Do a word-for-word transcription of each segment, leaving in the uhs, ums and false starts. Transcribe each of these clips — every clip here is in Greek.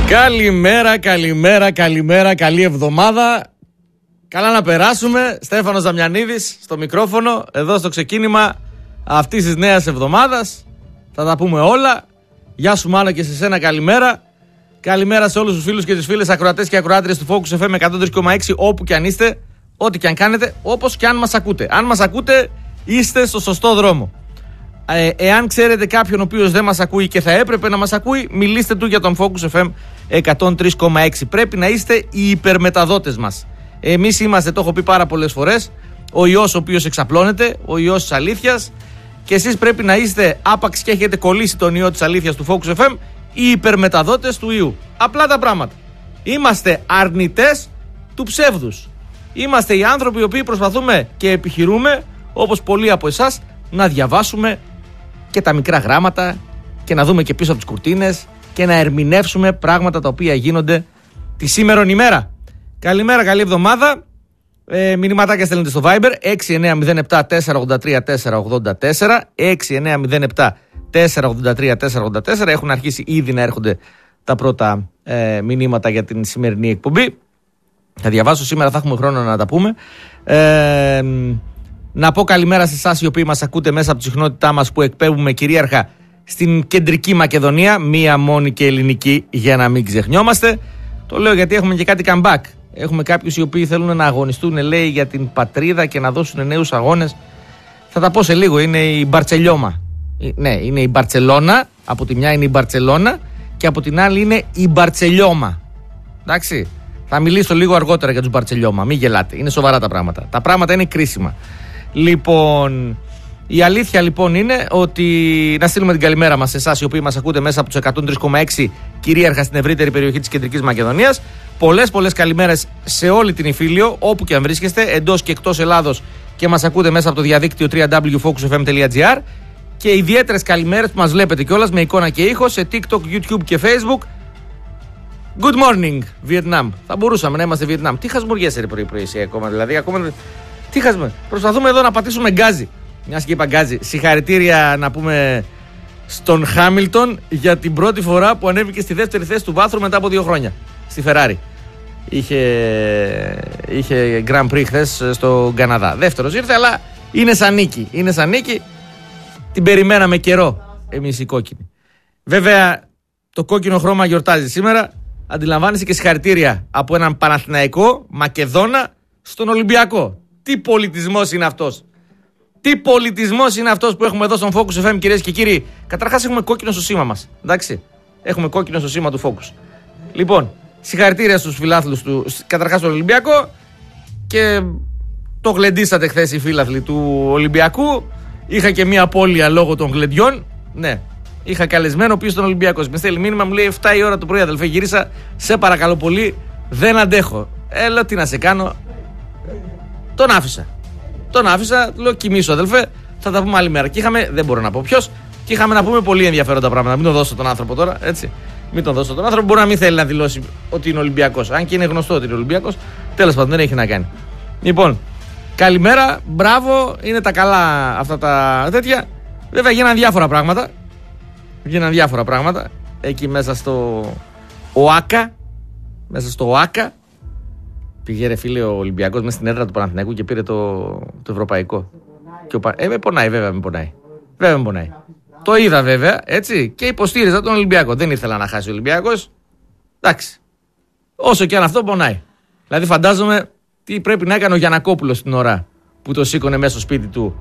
Καλημέρα, καλημέρα, καλημέρα, καλή εβδομάδα. Καλά να περάσουμε. Στέφανος Δαμιανίδης στο μικρόφωνο, εδώ στο ξεκίνημα αυτής της νέας εβδομάδας. Θα τα πούμε όλα. Γεια σου Μάνα και σε σένα καλημέρα. Καλημέρα σε όλους τους φίλους και τις φίλες ακροατές και ακροάτριες του Focus εφ εμ εκατόν τρία κόμμα έξι, όπου και αν είστε, ό,τι και αν κάνετε, όπως και αν μας ακούτε. Αν μας ακούτε, είστε στο σωστό δρόμο. Ε, εάν ξέρετε κάποιον ο οποίος δεν μας ακούει και θα έπρεπε να μας ακούει, μιλήστε του για τον Focus εφ εμ εκατόν τρία κόμμα έξι. Πρέπει να είστε οι υπερμεταδότες μας. Εμείς είμαστε, το έχω πει πάρα πολλές φορές, ο ιός ο οποίος εξαπλώνεται, ο ιός της αλήθειας, και εσείς πρέπει να είστε, άπαξ και έχετε κολλήσει τον ιό της αλήθειας του Focus εφ εμ, οι υπερμεταδότες του ιού. Απλά τα πράγματα. Είμαστε αρνητές του ψεύδους. Είμαστε οι άνθρωποι οι οποίοι προσπαθούμε και επιχειρούμε, όπως πολλοί από εσάς, να διαβάσουμε και τα μικρά γράμματα και να δούμε και πίσω από τις κουρτίνες και να ερμηνεύσουμε πράγματα τα οποία γίνονται τη σήμερον ημέρα. Καλημέρα, καλή εβδομάδα. Ε, μηνυματάκια στέλνετε στο Viber έξι εννιά μηδέν επτά τέσσερα ογδόντα τρία τέσσερα ογδόντα τέσσερα, έξι εννιά μηδέν επτά τέσσερα ογδόντα τρία τέσσερα ογδόντα τέσσερα. Έχουν αρχίσει ήδη να έρχονται τα πρώτα ε, μηνύματα για την σημερινή εκπομπή. Θα διαβάσω, σήμερα θα έχουμε χρόνο να τα πούμε. Ε, να πω καλημέρα σε εσάς οι οποίοι μας ακούτε μέσα από τη συχνότητά μας που εκπέμπουμε κυρίαρχα στην Κεντρική Μακεδονία, μία μόνη και ελληνική, για να μην ξεχνιόμαστε. Το λέω γιατί έχουμε και κάτι comeback. Έχουμε κάποιους οι οποίοι θέλουν να αγωνιστούν, λέει, για την πατρίδα και να δώσουν νέους αγώνες. Θα τα πω σε λίγο. Είναι η Μπαρτσελιώμα. Ναι, είναι η Μπαρτσελώνα. Από τη μια είναι η Μπαρτσελώνα και από την άλλη είναι η Μπαρτσελιώμα. Εντάξει. Θα μιλήσω λίγο αργότερα για τους Μπαρτσελιώμα. Μην γελάτε. Είναι σοβαρά τα πράγματα. Τα πράγματα είναι κρίσιμα. Λοιπόν, η αλήθεια λοιπόν είναι ότι να στείλουμε την καλημέρα μας σε εσάς οι οποίοι μας ακούτε μέσα από τους εκατόν τρία κόμμα έξι κυρίαρχα στην ευρύτερη περιοχή της Κεντρικής Μακεδονίας. Πολλές πολλές καλημέρες σε όλη την Ιφίλιο, όπου και αν βρίσκεστε, εντός και εκτός Ελλάδος, και μας ακούτε μέσα από το διαδίκτυο double-u double-u double-u τελεία focus f m τελεία g r, και ιδιαίτερες καλημέρες που μας βλέπετε κιόλας με εικόνα και ήχο σε TikTok, YouTube και Facebook. Good morning, Vietnam. Θα μπορούσαμε να είμαστε Vietnam. Τι χασμουριές είναι πρωί-πρωί εσύ ακόμα, δηλαδή. Ακόμα... Τι χασμουριές. Προσπαθούμε εδώ να πατήσουμε γκάζι. Μιας και είπα γκάζι. Συγχαρητήρια να πούμε στον Χάμιλτον για την πρώτη φορά που ανέβηκε στη δεύτερη θέση του βάθρου μετά από δύο χρόνια. Στη Ferrari. Είχε, είχε Grand Prix χθες στο Καναδά. Δεύτερος ήρθε, αλλά είναι σαν νίκη. Είναι σαν νίκη. Την περιμέναμε καιρό εμείς οι κόκκινοι. Βέβαια, το κόκκινο χρώμα γιορτάζει σήμερα. Αντιλαμβάνεσαι, και συγχαρητήρια από έναν Παναθηναϊκό Μακεδόνα στον Ολυμπιακό. Τι πολιτισμός είναι αυτός. Τι πολιτισμός είναι αυτός που έχουμε εδώ στον Focus εφ εμ, κυρίες και κύριοι. Καταρχάς, έχουμε κόκκινο στο σήμα μας. Εντάξει. Έχουμε κόκκινο στο σήμα του Focus. Λοιπόν, συγχαρητήρια στους φιλάθλους του, καταρχάς στον Ολυμπιακό, και το γλεντήσατε χθες οι φίλαθλοι του Ολυμπιακού. Είχα και μία απώλεια λόγω των γλεντιών. Ναι. Είχα καλεσμένο πίσω στον Ολυμπιακό. Με στέλνει μήνυμα, μου λέει εφτά η ώρα το πρωί, αδελφέ, γύρισα. Σε παρακαλώ πολύ, δεν αντέχω. Ε, λέω, τι να σε κάνω. Τον άφησα. Τον άφησα, λέω, κοιμήσου, αδελφέ. Θα τα πούμε άλλη μέρα. Και είχαμε, δεν μπορώ να πω ποιος, και είχαμε να πούμε πολύ ενδιαφέροντα πράγματα. Μην τον δώσω τον άνθρωπο τώρα, έτσι. Μην τον δώσω τον άνθρωπο. Μπορεί να μην θέλει να δηλώσει ότι είναι Ολυμπιακός. Αν και είναι γνωστό ότι είναι Ολυμπιακός. Τέλος πάντων, δεν έχει να κάνει. Λοιπόν, καλημέρα, μπράβο. Είναι τα καλά αυτά τα τέτοια. Βέβαια, γίνανε διάφορα πράγματα. Γίνανε διάφορα πράγματα εκεί μέσα στο ΟΑΚΑ. Μέσα στο ΟΑΚΑ πήγε, ρε φίλε, ο Ολυμπιακός μέσα στην έδρα του Παναθηναϊκού και πήρε το, το ευρωπαϊκό. Και ο, ε, με πονάει, βέβαια, με πονάει. Βέβαια, με πονάει. Το είδα, βέβαια, έτσι, και υποστήριζα τον Ολυμπιακό. Δεν ήθελα να χάσει ο Ολυμπιακός. Εντάξει. Όσο και αν αυτό πονάει. Δηλαδή, φαντάζομαι τι πρέπει να έκανε ο Γιαννακόπουλος την ώρα που το σήκωνε μέσα στο σπίτι του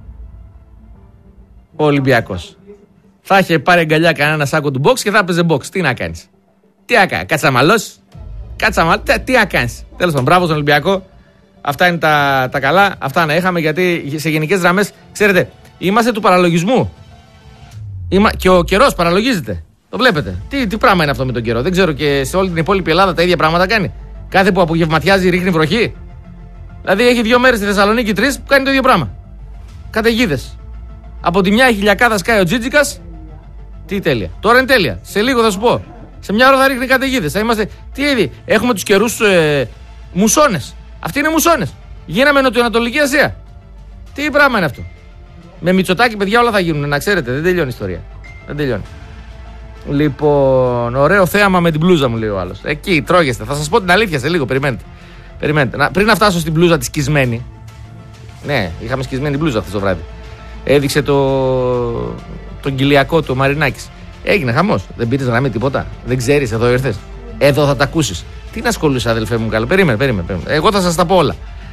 ο Ολυμπιακός. Θα είχε πάρει αγκαλιά κανένα σάκο του box και θα έπαιζε box. Τι να κάνεις. Τι να κάνεις. Κάτσα μαλός. Κάτσα μαλός. Τι, τι να κάνεις. Τέλος πάντων, μπράβο στον Ολυμπιακό. Αυτά είναι τα, τα καλά. Αυτά να είχαμε, γιατί σε γενικές γραμμές, ξέρετε, είμαστε του παραλογισμού. Είμα, και ο καιρός παραλογίζεται. Το βλέπετε. Τι, τι πράγμα είναι αυτό με τον καιρό. Δεν ξέρω, και σε όλη την υπόλοιπη Ελλάδα τα ίδια πράγματα κάνει. Κάθε που απογευματιάζει ρίχνει βροχή. Δηλαδή έχει δύο μέρες στη Θεσσαλονίκη, τρεις, που κάνει το ίδιο πράγμα. Καταιγίδες. Από τη μια η χιλιακάδα σκάει ο Τζίτζικας. Τι τέλεια. Τώρα είναι τέλεια. Σε λίγο θα σου πω. Σε μια ώρα θα ρίχνει καταιγίδες. Θα είμαστε. Τι είδη. Έχουμε τους καιρούς ε, μουσώνες. Αυτοί είναι μουσώνες. Γίναμε Νοτιοανατολική Ασία. Τι πράγμα είναι αυτό. Με Μητσοτάκη, παιδιά, όλα θα γίνουν. Να ξέρετε, δεν τελειώνει η ιστορία. Δεν τελειώνει. Λοιπόν, ωραίο θέαμα με την μπλούζα μου, λέει ο άλλος. Εκεί τρώγεστε. Θα σας πω την αλήθεια σε λίγο, περιμένετε. Περιμένετε. Να, πριν να φτάσω στην μπλούζα τη σκισμένη. Ναι, είχαμε σκισμένη μπλούζα αυτό το βράδυ. Έδειξε το. τον κοιλιακό του Μαρινάκης. Έγινε χαμός. Δεν πήρες γραμμή τίποτα. Δεν ξέρεις, εδώ ήρθες. Εδώ θα τα ακούσεις. Τι να ασχολείσαι, αδελφέ μου, καλό. Περίμενε, περίμενε, περίμενε. Εγώ θα σας τα πω όλα.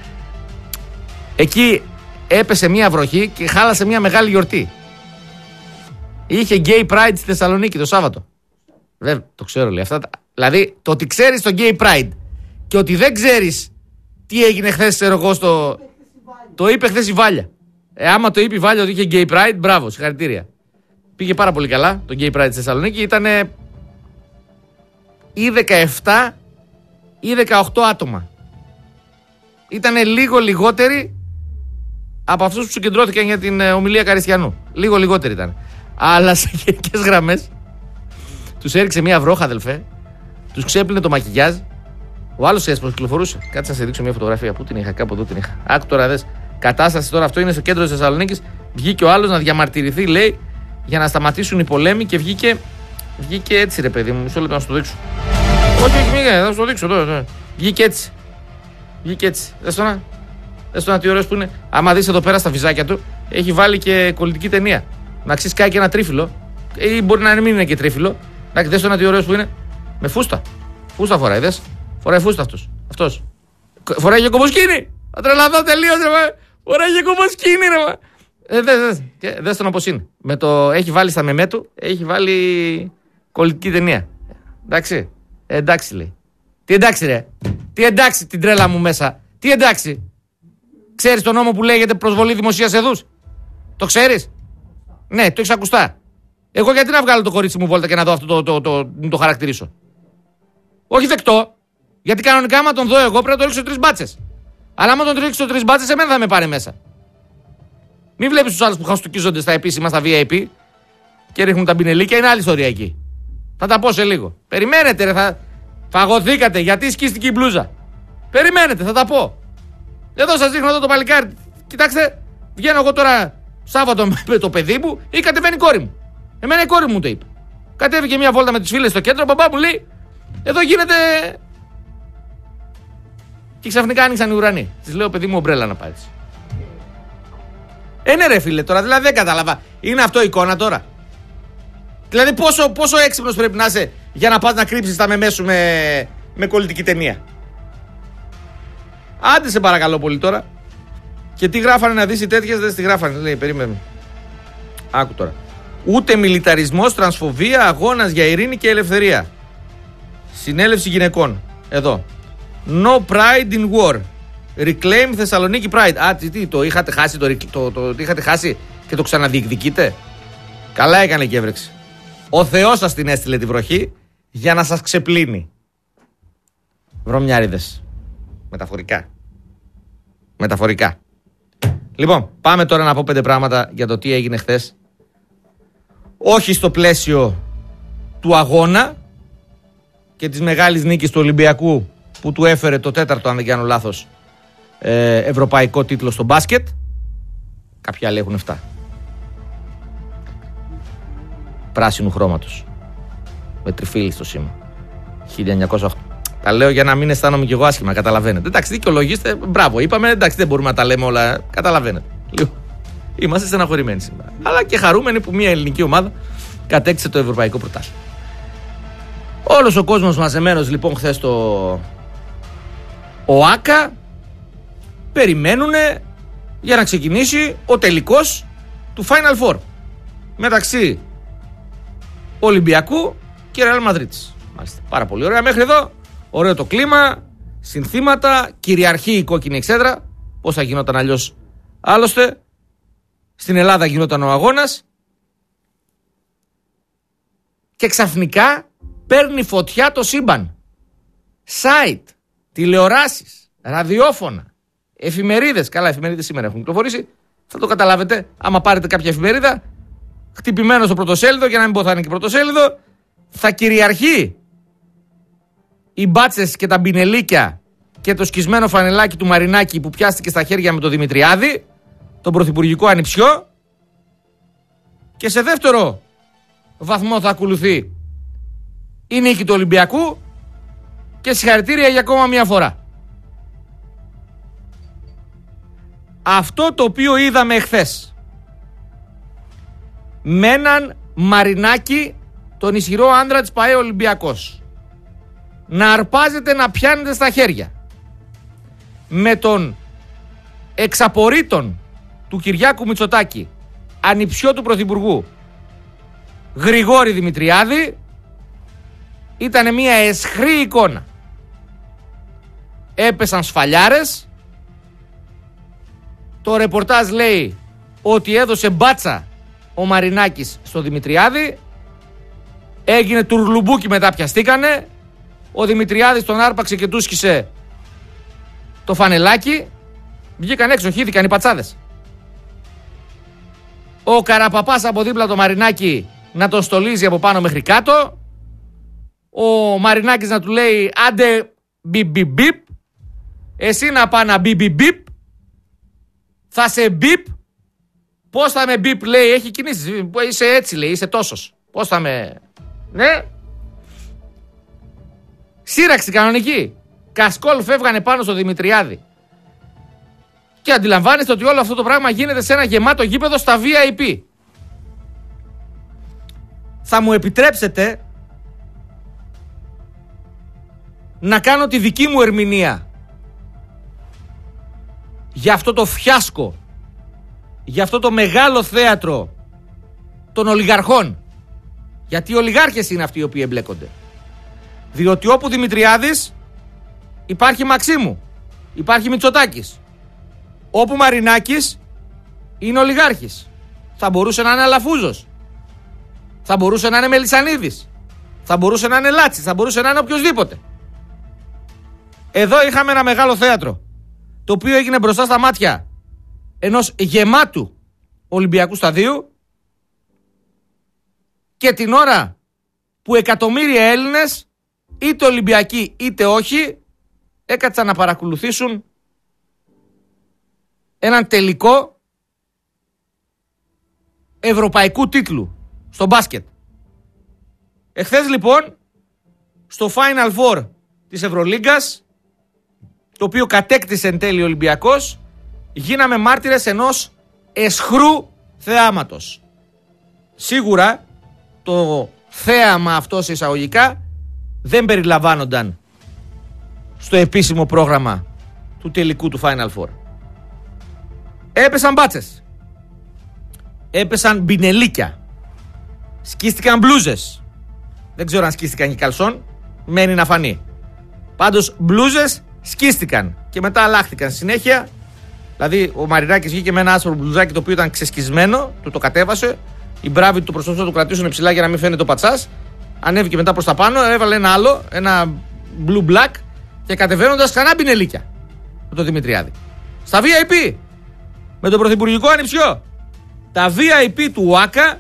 Εκεί έπεσε μια βροχή και χάλασε μια μεγάλη γιορτή. Είχε Gay Pride στη Θεσσαλονίκη το Σάββατο. Βέβαια, το ξέρω, λέει. Αυτά, δηλαδή, το ότι ξέρεις το Gay Pride και ότι δεν ξέρεις τι έγινε χθες, ξέρω εγώ, στο. Το είπε χθες η Βάλια. Ε, άμα το είπε η Βάλια ότι είχε Gay Pride, μπράβο, συγχαρητήρια. Πήγε πάρα πολύ καλά το Gay Pride στη Θεσσαλονίκη. Ήτανε ή δεκαεπτά ή δεκαοκτώ άτομα. Ήτανε λίγο λιγότεροι από αυτούς που συγκεντρώθηκαν για την ομιλία Καριστιανού. Λίγο λιγότεροι ήταν. Αλλά σε γενικές γραμμές τους έριξε μια βρόχα, αδελφέ. Τους ξέπλυνε το μακιγιάζ. Ο άλλος έτσι πως κυκλοφορούσε. Κάτσε να σε δείξω μια φωτογραφία. Πού την είχα, κάπου εδώ την είχα. Άκου τώρα, δες. Κατάσταση τώρα, αυτό είναι στο κέντρο της Θεσσαλονίκης. Βγήκε ο άλλος να διαμαρτυρηθεί, λέει, για να σταματήσουν οι πολέμοι και βγήκε, βγήκε έτσι, ρε παιδί μου. Μισό λεπτό να σου το δείξω. Όχι, όχι, μίγα, θα σου το δείξω τώρα. τώρα. Βγήκε έτσι. Βγήκε έτσι. Δες το να. Δες το να, τι ωραίος που είναι. Άμα δεις εδώ πέρα στα βυζάκια του, έχει βάλει και κολλητική ταινία. Να ξύσκάει και ένα τρίφυλλο. Ή μπορεί να μην είναι και τρίφυλλο. Εντάξει, δες το να, τι ωραίος που είναι. Με φούστα. Φούστα φοράει, δες. Φοράει φούστα αυτός. Αυτός. Φοράει και κομποσκίνη. Θα τρελαθώ τελείως, ρε. Φοράει και κομποσκίνη, ρε. Ε, δες, δες. Και δες τον όπως είναι. Με το, έχει βάλει στα μεμέ του, έχει βάλει κολλητική ταινία. Εντάξει. Ε, εντάξει, λέει. Τι εντάξει, ρε. Τι εντάξει την τρέλα μου μέσα. Τι εντάξει. Ξέρεις τον νόμο που λέγεται προσβολή δημοσίας εδούς. Το ξέρεις. Ναι, το έχεις ακουστά. Εγώ γιατί να βγάλω το κορίτσι μου βόλτα και να δω αυτό το, το, το, το, το χαρακτηρίσω. Όχι δεκτό. Γιατί κανονικά, άμα τον δω εγώ, πρέπει να το ρίξω τρεις μπάτσες. Αλλά άμα τον ρίξω τρεις μπάτσες, εμένα θα με πάρει μέσα. Μην βλέπεις τους άλλους που χαστοκίζονται στα επίσημα, στα βι άι πι και ρίχνουν τα μπινελίκια, είναι άλλη ιστορία εκεί. Θα τα πω σε λίγο. Περιμένετε, ρε, θα. Φαγωθήκατε γιατί σκίστηκε η μπλούζα. Περιμένετε, θα τα πω. Εδώ σας δείχνω εδώ το παλικάρι. Κοιτάξτε, βγαίνω εγώ τώρα Σάββατο με το παιδί μου ή κατεβαίνει η κόρη μου. Εμένα η κόρη μου το είπε. Κατέβηκε μια βόλτα με τις φίλες στο κέντρο, ο μπαμπά μου λέει, εδώ γίνεται. Και ξαφνικά άνοιξαν οι ουρανοί. Της λέω, παιδί μου, ομπρέλα να πάρεις. Ε, ναι, ρε φίλε, τώρα δηλαδή δεν κατάλαβα. Είναι αυτό η εικόνα τώρα. Δηλαδή, πόσο, πόσο έξυπνος πρέπει να είσαι για να πας να κρύψεις τα μεμέ σου με, με κολλητική ταινία. Άντε σε παρακαλώ πολύ τώρα. Και τι γράφανε να δεις οι τέτοιες, δεν τι γράφανε. Λέει, περίμενε. Άκου τώρα. Ούτε μιλιταρισμός, τρανσφοβία, αγώνας για ειρήνη και ελευθερία. Συνέλευση γυναικών. Εδώ. No pride in war. Reclaim Θεσσαλονίκη Pride. Α, τι, το είχατε χάσει, το, το, το, το είχατε χάσει και το ξαναδιεκδικείτε. Καλά έκανε και έβρεξε. Ο Θεός σας την έστειλε τη βροχή για να σας ξεπλύνει. Βρωμιάριδες. Μεταφορικά. Μεταφορικά. Λοιπόν, πάμε τώρα να πω πέντε πράγματα για το τι έγινε χθες. Όχι στο πλαίσιο του αγώνα και της μεγάλης νίκης του Ολυμπιακού που του έφερε το τέταρτο, αν δεν κάνω λάθος, ε, ευρωπαϊκό τίτλο στο μπάσκετ. Κάποιοι άλλοι έχουν εφτά. Πράσινου χρώματος. Με τριφύλι στο σήμα. χίλια εννιακόσια οκτώ. Τα λέω για να μην αισθάνομαι κι εγώ άσχημα, καταλαβαίνετε. Εντάξει, δικαιολογήστε. Μπράβο, είπαμε, εντάξει, δεν μπορούμε να τα λέμε όλα. Καταλαβαίνετε. Λοιπόν, είμαστε στεναχωρημένοι σήμερα. Αλλά και χαρούμενοι που μια ελληνική ομάδα κατέκτησε το ευρωπαϊκό πρωτάθλημα. Όλος ο κόσμος μαζεμένος λοιπόν χθες στο ΟΑΚΑ περιμένουνε για να ξεκινήσει ο τελικός του Final Four μεταξύ Ολυμπιακού και Ρεάλ Μαδρίτης. Μάλιστα, πάρα πολύ ωραία μέχρι εδώ. Ωραίο το κλίμα, συνθήματα, κυριαρχεί η κόκκινη εξέδρα. Πώς θα γινόταν αλλιώς άλλωστε. Στην Ελλάδα γινόταν ο αγώνας. Και ξαφνικά παίρνει φωτιά το σύμπαν. Site, τηλεοράσεις, ραδιόφωνα, εφημερίδες. Καλά, εφημερίδες σήμερα έχουν κυκλοφορήσει. Θα το καταλάβετε. Άμα πάρετε κάποια εφημερίδα, χτυπημένο στο πρωτοσέλιδο, για να μην πω θα είναι και πρωτοσέλιδο, θα κυριαρχεί οι μπάτσες και τα μπινελίκια και το σκισμένο φανελάκι του Μαρινάκη που πιάστηκε στα χέρια με τον Δημητριάδη, τον πρωθυπουργικό ανιψιό. Και σε δεύτερο βαθμό θα ακολουθεί η νίκη του Ολυμπιακού και συγχαρητήρια για ακόμα μια φορά. Αυτό το οποίο είδαμε εχθές με έναν Μαρινάκη, τον ισχυρό άντρα της ΠΑΕ Ολυμπιακός, να αρπάζεται, να πιάνεται στα χέρια, με τον εξαπορρίτων του Κυριάκου Μητσοτάκη, ανιψιό του Πρωθυπουργού, Γρηγόρη Δημητριάδη, ήταν μια αισχρή εικόνα. Έπεσαν σφαλιάρες. Το ρεπορτάζ λέει ότι έδωσε μπάτσα ο Μαρινάκης στο Δημητριάδη. Έγινε τουρλουμπούκι, μετά πιαστήκανε. Ο Δημητριάδης τον άρπαξε και του σκίσε το φανελάκι. Βγήκαν έξω, χύθηκαν οι πατσάδες. Ο Καραπαπάς από δίπλα το Μαρινάκη να τον στολίζει από πάνω μέχρι κάτω. Ο Μαρινάκης να του λέει άντε μπιπ μπιπ μπιπ. Εσύ να πά να μπιπ μπιπ μπιπ. Θα σε μπιπ. Πώς θα με μπιπ, λέει, έχει κινήσεις. Είσαι έτσι, λέει, είσαι τόσος. Πώς θα με... Ναι. Σύραξη κανονική. Κασκόλ φεύγανε πάνω στο Δημητριάδη. Και αντιλαμβάνεστε ότι όλο αυτό το πράγμα γίνεται σε ένα γεμάτο γήπεδο στα βι άι πι. Θα μου επιτρέψετε να κάνω τη δική μου ερμηνεία για αυτό το φιάσκο, για αυτό το μεγάλο θέατρο των ολιγαρχών. Γιατί οι ολιγάρχες είναι αυτοί οι οποίοι εμπλέκονται. Διότι όπου Δημητριάδης υπάρχει Μαξίμου, υπάρχει Μητσοτάκης. Όπου Μαρινάκης είναι ολιγάρχης. Θα μπορούσε να είναι Αλαφούζος. Θα μπορούσε να είναι Μελισσανίδης. Θα μπορούσε να είναι Λάτσης. Θα μπορούσε να είναι οποιοσδήποτε. Εδώ είχαμε ένα μεγάλο θέατρο, το οποίο έγινε μπροστά στα μάτια ενός γεμάτου Ολυμπιακού σταδίου, και την ώρα που εκατομμύρια Έλληνες, είτε Ολυμπιακοί είτε όχι, έκατσαν να παρακολουθήσουν έναν τελικό ευρωπαϊκού τίτλου στο μπάσκετ. Εχθές λοιπόν στο Final Four της Ευρωλίγκας, το οποίο κατέκτησε εν τέλει ο Ολυμπιακός, γίναμε μάρτυρες ενός αισχρού θεάματος. Σίγουρα το θέαμα αυτό σε εισαγωγικά δεν περιλαμβάνονταν στο επίσημο πρόγραμμα του τελικού του Final Four. Έπεσαν μπάτσες. Έπεσαν μπινελίκια. Σκίστηκαν μπλούζες. Δεν ξέρω αν σκίστηκαν και καλσόν. Μένει να φανεί. Πάντως μπλούζες σκίστηκαν και μετά αλλάχτηκαν συνέχεια. Δηλαδή ο Μαρινάκης βγήκε με ένα άσπρο μπλουζάκι το οποίο ήταν ξεσκισμένο. Του το κατέβασε. Οι μπράβοι του προσπαθούν να το κρατήσουν ψηλά για να μην φαίνεται το πατσάς. Ανέβηκε μετά προς τα πάνω. Έβαλε ένα άλλο. Ένα blue black. Και κατεβαίνοντας ξανά μπινελίκια. Με το Δημητριάδη. Στα βι άι πι. Με τον πρωθυπουργικό ανιψιό. Τα βι άι πι του ΟΑΚΑ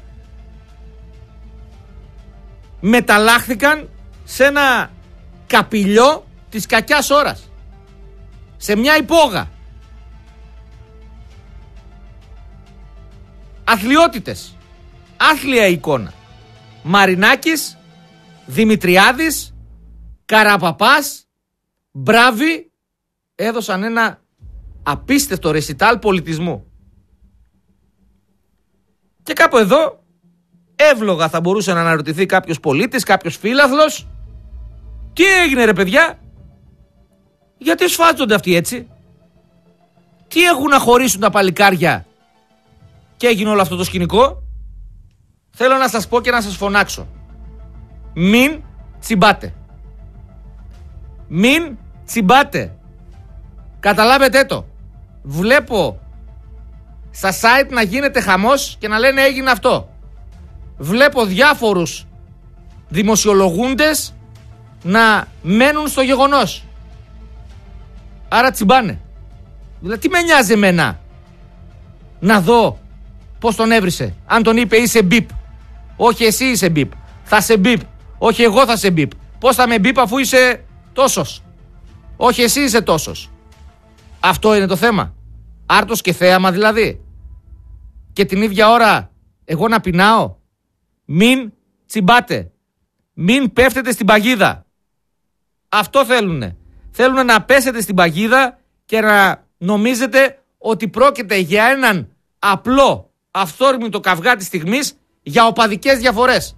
μεταλλάχθηκαν σε ένα καπηλιό της κακιάς ώρας. Σε μια υπόγα. Αθλιότητες. Άθλια εικόνα. Μαρινάκης, Δημητριάδης, Καραπαπάς, Μπράβοι έδωσαν ένα απίστευτο ρεσιτάλ πολιτισμού. Και κάπου εδώ εύλογα θα μπορούσε να αναρωτηθεί κάποιος πολίτης, κάποιος φίλαθλος, τι έγινε ρε παιδιά, γιατί σφάζονται αυτοί έτσι, τι έχουν να χωρίσουν τα παλικάρια και έγινε όλο αυτό το σκηνικό. Θέλω να σας πω και να σας φωνάξω, μην τσιμπάτε, μην τσιμπάτε, καταλάβετε το. Βλέπω στα site να γίνεται χαμός και να λένε έγινε αυτό. Βλέπω διάφορους δημοσιολογούντες να μένουν στο γεγονός. Άρα τσιμπάνε. Δηλαδή τι με νοιάζει εμένα να δω πως τον έβρισε. Αν τον είπε είσαι μπιπ. Όχι εσύ είσαι μπιπ. Θα σε μπιπ. Όχι εγώ θα σε μπιπ. Πώς θα με μπιπ αφού είσαι τόσος. Όχι εσύ είσαι τόσος. Αυτό είναι το θέμα. Άρτος και θέαμα δηλαδή. Και την ίδια ώρα εγώ να πεινάω. Μην τσιμπάτε. Μην πέφτετε στην παγίδα. Αυτό θέλουνε. Θέλουν να πέσετε στην παγίδα και να νομίζετε ότι πρόκειται για έναν απλό αυθόρμητο καυγά της στιγμής για οπαδικές διαφορές.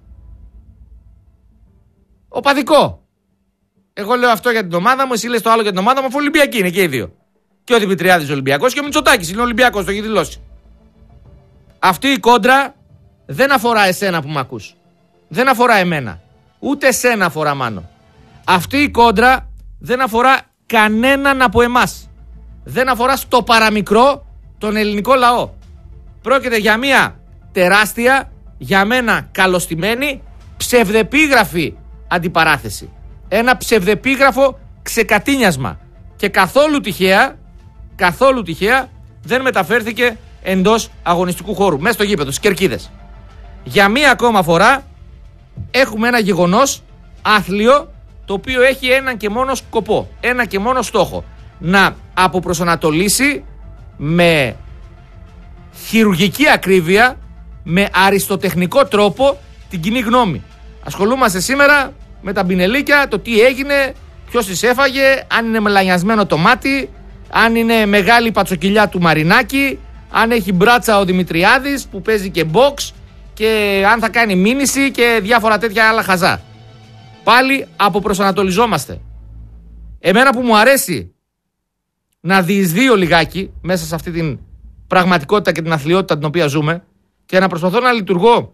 Οπαδικό. Εγώ λέω αυτό για την ομάδα μου, εσύ λες το άλλο για την ομάδα μου, αφού Ολυμπιακοί είναι και οι δύο. Και ο Δημητριάδης Ολυμπιακός και ο Μητσοτάκης είναι Ολυμπιακός, το έχει δηλώσει. Αυτή η κόντρα δεν αφορά εσένα που μ' ακούς. Δεν αφορά εμένα. Ούτε εσένα αφορά, Μάνο. Αυτή η κόντρα δεν αφορά κανέναν από εμάς. Δεν αφορά στο παραμικρό τον ελληνικό λαό. Πρόκειται για μια τεράστια, για μένα καλωστημένη, ψευδεπίγραφη αντιπαράθεση. Ένα ψευδεπίγραφο ξεκατίνιασμα. Και καθόλου τυχαία, καθόλου τυχαία δεν μεταφέρθηκε εντός αγωνιστικού χώρου, μέσα στο γήπεδο, στις κερκίδες. Για μία ακόμα φορά έχουμε ένα γεγονός άθλιο, το οποίο έχει έναν και μόνο σκοπό, ένα και μόνο στόχο. Να αποπροσανατολίσει με χειρουργική ακρίβεια, με αριστοτεχνικό τρόπο την κοινή γνώμη. Ασχολούμαστε σήμερα με τα μπινελίκια, το τι έγινε, ποιος τις έφαγε, αν είναι μελανιασμένο το μάτι, αν είναι μεγάλη πατσοκυλιά του Μαρινάκη, αν έχει μπράτσα ο Δημητριάδης που παίζει και box και αν θα κάνει μήνυση και διάφορα τέτοια άλλα χαζά. Πάλι αποπροσανατολιζόμαστε. Εμένα που μου αρέσει να διεισδύω λιγάκι μέσα σε αυτή την πραγματικότητα και την αθλιότητα την οποία ζούμε και να προσπαθώ να λειτουργώ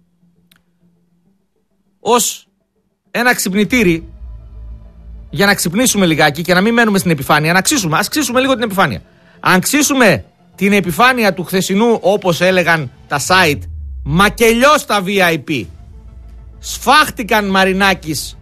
ως ένα ξυπνητήρι για να ξυπνήσουμε λιγάκι και να μην μένουμε στην επιφάνεια, να ξύσουμε, ας ξύσουμε λίγο την επιφάνεια. Αν ξύσουμε την επιφάνεια του χθεσινού, όπως έλεγαν τα site, μακελιός τα βι άι πι, σφάχτηκαν Μαρινάκης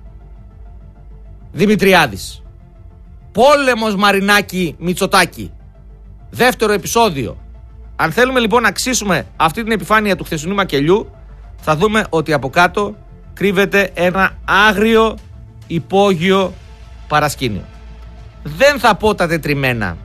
Δημητριάδης, πόλεμος Μαρινάκη Μητσοτάκη, δεύτερο επεισόδιο. Αν θέλουμε λοιπόν να ξύσουμε αυτή την επιφάνεια του χθεσινού μακελιού, θα δούμε ότι από κάτω κρύβεται ένα άγριο υπόγειο παρασκήνιο. Δεν θα πω τα τετριμένα,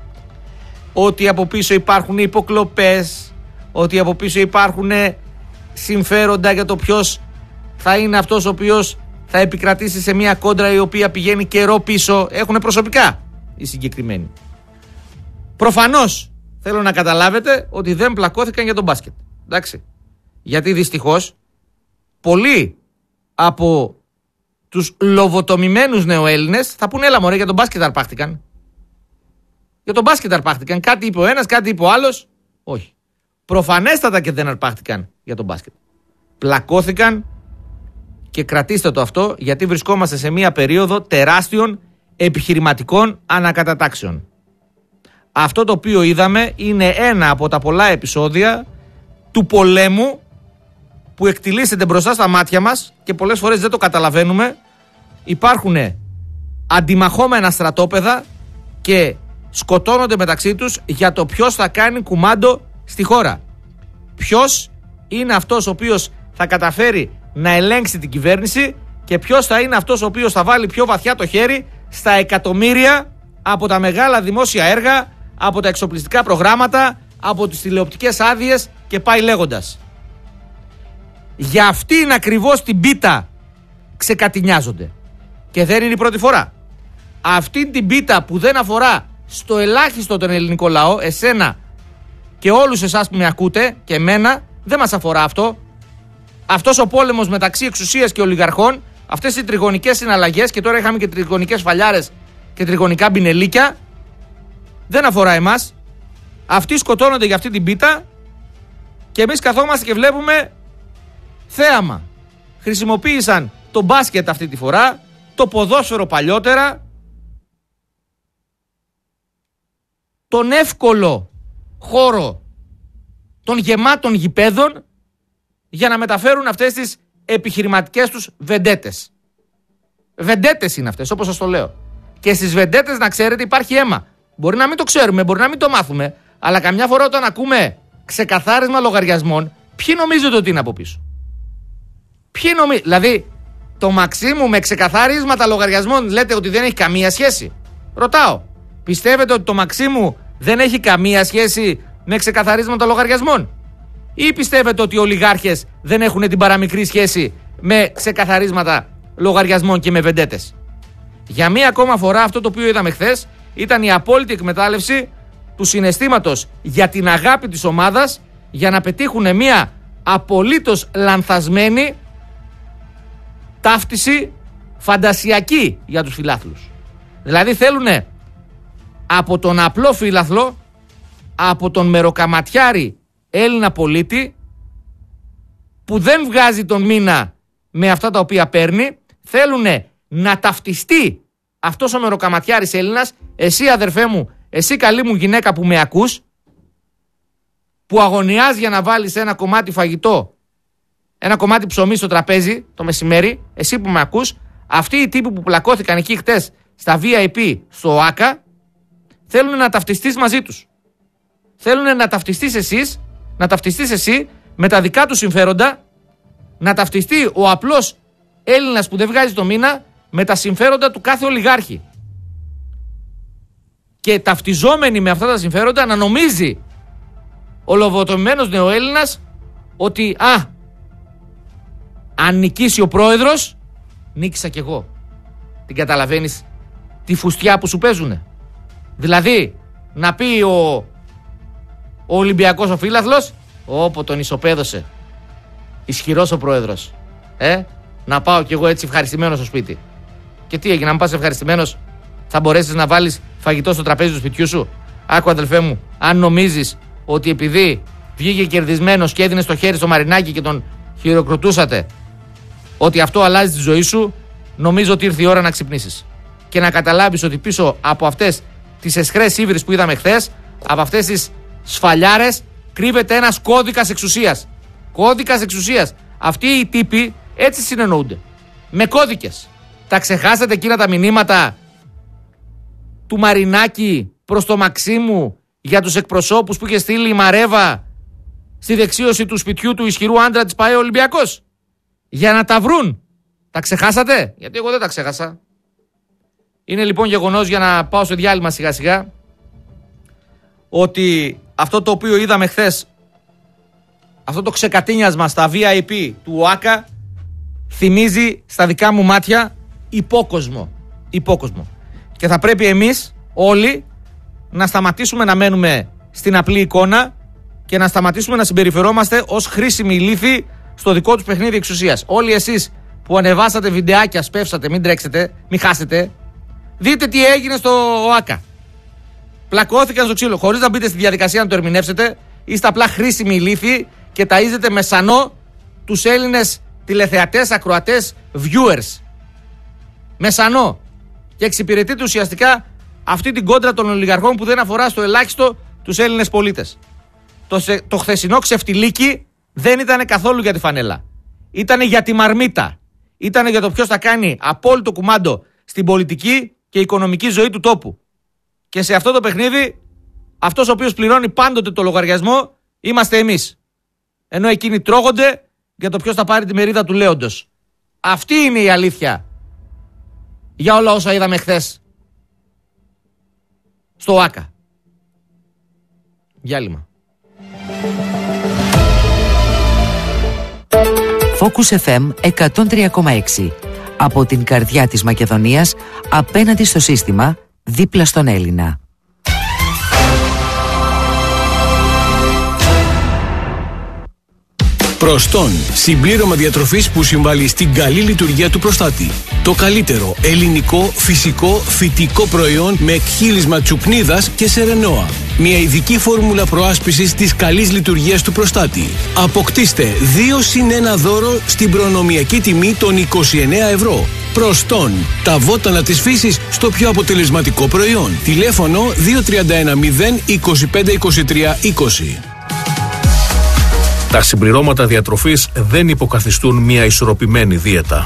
ότι από πίσω υπάρχουν υποκλοπές, ότι από πίσω υπάρχουν συμφέροντα για το ποιος θα είναι αυτός ο οποίος θα επικρατήσει σε μια κόντρα η οποία πηγαίνει καιρό πίσω. Έχουν προσωπικά οι συγκεκριμένοι. Προφανώς θέλω να καταλάβετε ότι δεν πλακώθηκαν για τον μπάσκετ. Εντάξει. Γιατί δυστυχώς πολλοί από τους λοβοτομημένους νεοέλληνες θα πούνε, έλα μωρέ, για τον μπάσκετ αρπάχτηκαν. Για τον μπάσκετ αρπάχτηκαν. Κάτι είπε ο ένας, κάτι είπε ο άλλος. Όχι. Προφανέστατα και δεν αρπάχτηκαν για τον μπάσκετ. Πλακώθηκαν, και κρατήστε το αυτό, γιατί βρισκόμαστε σε μια περίοδο τεράστιων επιχειρηματικών ανακατατάξεων. Αυτό το οποίο είδαμε είναι ένα από τα πολλά επεισόδια του πολέμου που εκτιλήσεται μπροστά στα μάτια μας και πολλές φορές δεν το καταλαβαίνουμε. Υπάρχουν αντιμαχόμενα στρατόπεδα και σκοτώνονται μεταξύ τους για το ποιος θα κάνει κουμάντο στη χώρα. Ποιος είναι αυτός ο οποίος θα καταφέρει να ελέγξει την κυβέρνηση και ποιος θα είναι αυτός ο οποίος θα βάλει πιο βαθιά το χέρι στα εκατομμύρια από τα μεγάλα δημόσια έργα, από τα εξοπλιστικά προγράμματα, από τις τηλεοπτικές άδειες και πάει λέγοντας. Για αυτήν ακριβώς την πίτα ξεκατηνιάζονται. Και δεν είναι η πρώτη φορά. Αυτήν την πίτα που δεν αφορά στο ελάχιστο τον ελληνικό λαό, εσένα και όλους εσάς που με ακούτε και εμένα, δεν μας αφορά αυτό. Αυτός ο πόλεμος μεταξύ εξουσίας και ολιγαρχών, αυτές οι τριγωνικές συναλλαγές, και τώρα είχαμε και τριγωνικές φαλιάρες και τριγωνικά μπινελίκια, δεν αφορά εμάς. Αυτοί σκοτώνονται για αυτή την πίτα και εμείς καθόμαστε και βλέπουμε θέαμα. Χρησιμοποίησαν το μπάσκετ αυτή τη φορά, το ποδόσφαιρο παλιότερα, τον εύκολο χώρο των γεμάτων γηπέδων για να μεταφέρουν αυτές τις επιχειρηματικές τους βεντέτες. Βεντέτες είναι αυτές, όπως σας το λέω. Και στις βεντέτες, να ξέρετε, υπάρχει αίμα. Μπορεί να μην το ξέρουμε, μπορεί να μην το μάθουμε, αλλά καμιά φορά όταν ακούμε ξεκαθάρισμα λογαριασμών, ποιοι νομίζετε ότι είναι από πίσω? Ποιοι νομίζετε? Δηλαδή, το Μαξίμου με ξεκαθάρισματα λογαριασμών λέτε ότι δεν έχει καμία σχέση? Ρωτάω. Πιστεύετε ότι το Μαξίμου δεν έχει καμία σχέση με ξεκαθαρίσματα λογαριασμών? ή πιστεύετε ότι οι ολιγάρχες δεν έχουν την παραμικρή σχέση με ξεκαθαρίσματα λογαριασμών και με βεντέτες? Για μία ακόμα φορά αυτό το οποίο είδαμε χθες ήταν η απόλυτη εκμετάλλευση του συναισθήματος για την αγάπη της ομάδας για να πετύχουν μία απολύτως λανθασμένη ταύτιση φαντασιακή για τους φιλάθλους. Δηλαδή θέλουν από τον απλό φίλαθλο, από τον μεροκαματιάρη Έλληνα πολίτη που δεν βγάζει τον μήνα με αυτά τα οποία παίρνει, θέλουν να ταυτιστεί αυτός ο μεροκαματιάρης Έλληνας, εσύ αδερφέ μου, εσύ καλή μου γυναίκα που με ακούς, που αγωνιάζει για να βάλεις ένα κομμάτι φαγητό, ένα κομμάτι ψωμί στο τραπέζι το μεσημέρι, εσύ που με ακούς, αυτοί οι τύποι που πλακώθηκαν εκεί χτες στα βι άι πι στο ΟΑΚΑ, θέλουν να ταυτιστείς μαζί τους. Θέλουν να ταυτιστείς εσείς, να ταυτιστείς εσύ με τα δικά του συμφέροντα, να ταυτιστεί ο απλός Έλληνας που δεν βγάζει το μήνα με τα συμφέροντα του κάθε ολιγάρχη. Και ταυτιζόμενοι με αυτά τα συμφέροντα να νομίζει ο λοβοτομημένος νεοέλληνας ότι α, αν νικήσει ο πρόεδρος, νίκησα κι εγώ. Την καταλαβαίνεις τη φουστιά που σου παίζουνε? Δηλαδή να πει ο, ο Ολυμπιακός ο φίλαθλος, όπου τον ισοπαίδωσε, ισχυρός ο πρόεδρος, ε, να πάω κι εγώ έτσι ευχαριστημένος στο σπίτι. Και τι έγινε, αν πας ευχαριστημένος θα μπορέσεις να βάλεις φαγητό στο τραπέζι του σπιτιού σου? Άκου αδελφέ μου, αν νομίζεις ότι επειδή βγήκε κερδισμένος και έδινε στο χέρι στο Μαρινάκι και τον χειροκροτούσατε, ότι αυτό αλλάζει τη ζωή σου, νομίζω ότι ήρθε η ώρα να ξυπνήσεις και να καταλάβεις ότι πίσω από αυτές τις εσχρές ύβρις που είδαμε χθες, από αυτές τις σφαλιάρες, κρύβεται ένας κώδικας εξουσίας. Κώδικας εξουσίας. Αυτοί οι τύποι έτσι συνεννοούνται. Με κώδικες. Τα ξεχάσατε εκείνα τα μηνύματα του Μαρινάκη προς το Μαξίμου για τους εκπροσώπους που είχε στείλει η Μαρέβα στη δεξίωση του σπιτιού του ισχυρού άντρα της ΠΑΕ Ολυμπιακός? Για να τα βρουν. Τα ξεχάσατε? Γιατί εγώ δεν τα ξέχασα. Είναι λοιπόν γεγονός, για να πάω στο διάλειμμα σιγά σιγά, ότι αυτό το οποίο είδαμε χθες, αυτό το ξεκατίνιασμα στα βι άι πι του ΟΑΚΑ, θυμίζει στα δικά μου μάτια υπόκοσμο. Υπόκοσμο. Και θα πρέπει εμείς όλοι να σταματήσουμε να μένουμε στην απλή εικόνα και να σταματήσουμε να συμπεριφερόμαστε ως χρήσιμοι λύθοι στο δικό τους παιχνίδι εξουσίας. Όλοι εσείς που ανεβάσατε βιντεάκια, σπεύσατε, μην τρέξετε, μην χάσετε, δείτε τι έγινε στο ΟΑΚΑ. Πλακώθηκαν στο ξύλο, χωρίς να μπείτε στη διαδικασία να το ερμηνεύσετε. Είστε απλά χρήσιμοι λύθοι και ταΐζετε με σανό τους Έλληνες τηλεθεατές, ακροατές, viewers. Με σανό. Και εξυπηρετείτε ουσιαστικά αυτή την κόντρα των ολιγαρχών που δεν αφορά στο ελάχιστο τους Έλληνες πολίτες. Το, το χθεσινό ξεφτιλίκι δεν ήταν καθόλου για τη φανέλα. Ήτανε για τη μαρμίτα. Ήτανε για το ποιος θα κάνει απόλυτο κουμάντο στην πολιτική και οικονομική ζωή του τόπου. Και σε αυτό το παιχνίδι, αυτός ο οποίος πληρώνει πάντοτε το λογαριασμό είμαστε εμείς. Ενώ εκείνοι τρώγονται για το ποιος θα πάρει τη μερίδα του λέοντος. Αυτή είναι η αλήθεια για όλα όσα είδαμε χθες στο ΟΑΚΑ. Διάλειμμα. Focus εφ εμ εκατόν τρία κόμμα έξι. Από την καρδιά της Μακεδονίας, απέναντι στο σύστημα, δίπλα στον Έλληνα. Προστών. Συμπλήρωμα διατροφής που συμβάλλει στην καλή λειτουργία του προστάτη. Το καλύτερο ελληνικό, φυσικό, φυτικό προϊόν με εκχύλισμα τσουπνίδας και σερενόα. Μια ειδική φόρμουλα προάσπισης της καλής λειτουργίας του προστάτη. Αποκτήστε δύο συν ένα δώρο στην προνομιακή τιμή των είκοσι εννέα ευρώ. Προστών. Τα βότανα της φύσης στο πιο αποτελεσματικό προϊόν. Τηλέφωνο δύο τρία ένα μηδέν είκοσι πέντε είκοσι τρία είκοσι. Τα συμπληρώματα διατροφής δεν υποκαθιστούν μια ισορροπημένη δίαιτα.